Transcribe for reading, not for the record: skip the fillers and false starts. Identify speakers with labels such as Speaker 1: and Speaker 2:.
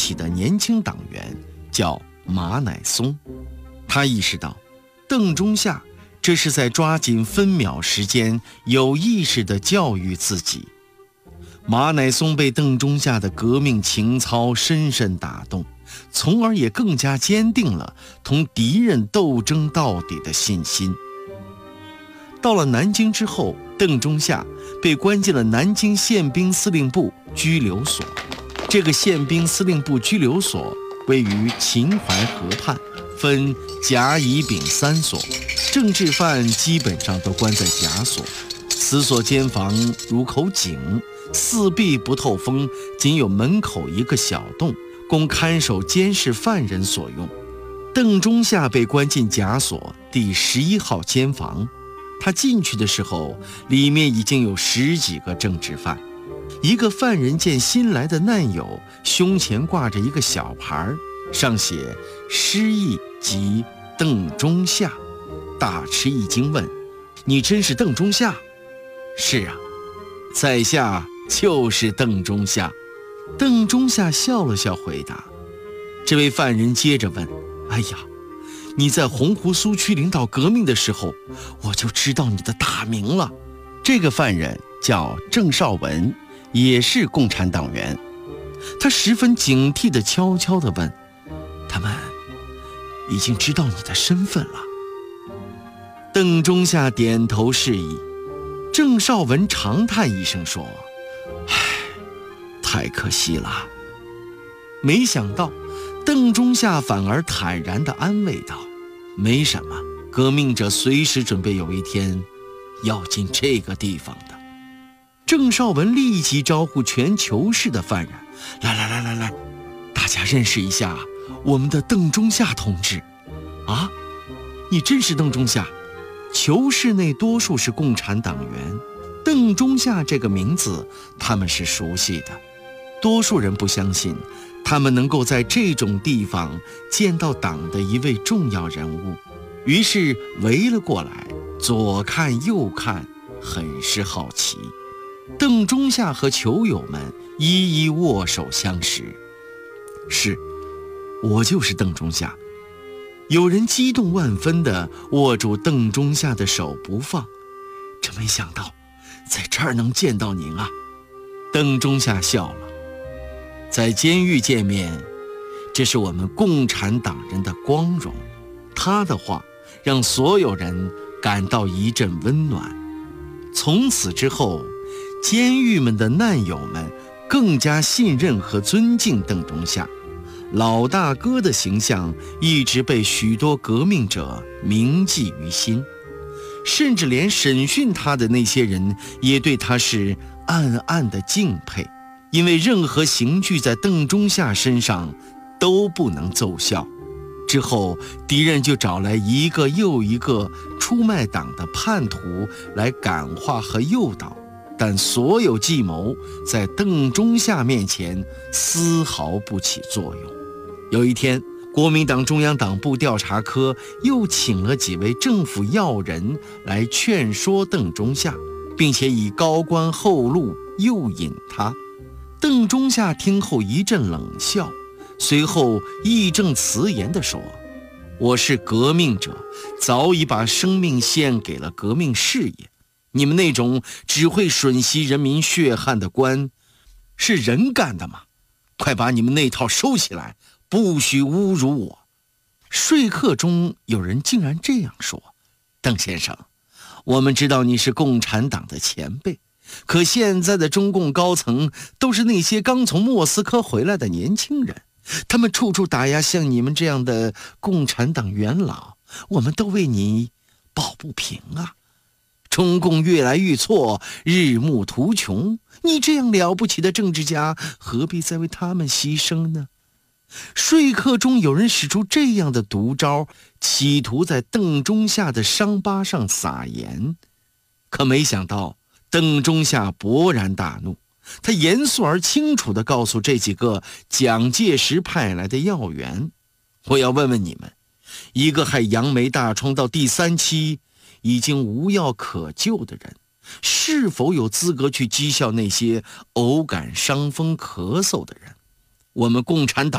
Speaker 1: 起的年轻党员叫马乃松。他意识到邓中夏这是在抓紧分秒时间，有意识地教育自己。马乃松被邓中夏的革命情操深深打动，从而也更加坚定了同敌人斗争到底的信心。到了南京之后，邓中夏被关进了南京宪兵司令部拘留所。这个宪兵司令部拘留所位于秦淮河畔，分甲乙丙3所，政治犯基本上都关在甲所。此所监房如口井，四壁不透风，仅有门口一个小洞，供看守监视犯人所用。邓中夏被关进甲所第11号监房，他进去的时候，里面已经有10几个政治犯。一个犯人见新来的难友，胸前挂着一个小牌，上写失忆及邓中夏，大吃一惊，问：“你真是邓中夏？”“是啊，在下就是邓中夏。”邓中夏笑了笑回答。这位犯人接着问：“哎呀，你在洪湖苏区领导革命的时候，我就知道你的大名了。”这个犯人叫郑绍文，也是共产党员。他十分警惕地悄悄地问：“他们已经知道你的身份了？”邓中夏点头示意。郑绍文长叹一声说：“唉，太可惜了。”没想到邓中夏反而坦然地安慰道：“没什么，革命者随时准备有一天要进这个地方的。”郑绍文立即招呼全囚室的犯人：“来，大家认识一下我们的邓中夏同志。”“啊，你真是邓中夏？”囚室内多数是共产党员，邓中夏这个名字他们是熟悉的。多数人不相信他们能够在这种地方见到党的一位重要人物，于是围了过来，左看右看，很是好奇。邓中夏和囚友们一一握手相识。“是，我就是邓中夏。”有人激动万分地握住邓中夏的手不放。“真没想到在这儿能见到您啊！”邓中夏笑了。“在监狱见面，这是我们共产党人的光荣。”他的话让所有人感到一阵温暖。从此之后，监狱们的难友们更加信任和尊敬邓中夏。老大哥的形象一直被许多革命者铭记于心，甚至连审讯他的那些人也对他是暗暗的敬佩，因为任何刑具在邓中夏身上都不能奏效。之后，敌人就找来一个又一个出卖党的叛徒来感化和诱导，但所有计谋在邓中夏面前丝毫不起作用。有一天，国民党中央党部调查科又请了几位政府要人来劝说邓中夏，并且以高官厚禄诱引他。邓中夏听后一阵冷笑，随后义正辞严地说：“我是革命者，早已把生命献给了革命事业。你们那种只会吮吸人民血汗的官，是人干的吗？快把你们那套收起来，不许侮辱我！”说客中有人竟然这样说：“邓先生，我们知道你是共产党的前辈，可现在的中共高层都是那些刚从莫斯科回来的年轻人，他们处处打压像你们这样的共产党元老，我们都为你抱不平啊！中共越来越错，日暮途穷，你这样了不起的政治家，何必再为他们牺牲呢？”说客中有人使出这样的毒招，企图在邓中夏的伤疤上撒盐。可没想到邓中夏勃然大怒，他严肃而清楚地告诉这几个蒋介石派来的要员：“我要问问你们，一个害杨梅大疮到第3期已经无药可救的人，是否有资格去讥笑那些偶感伤风咳嗽的人？我们共产党